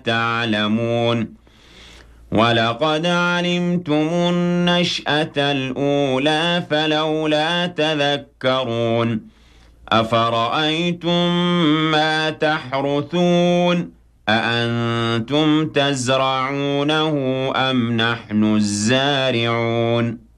تعلمون ولقد علمتم النشأة الأولى فلولا تذكرون أفرأيتم ما تحرثون أأنتم تزرعونه أم نحن الزارعون